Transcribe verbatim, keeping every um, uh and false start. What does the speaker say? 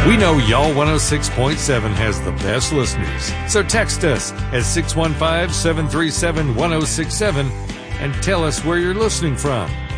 We know Y'all one oh six point seven has the best listeners. So text us at six one five, seven three seven, one oh six seven and tell us where you're listening from.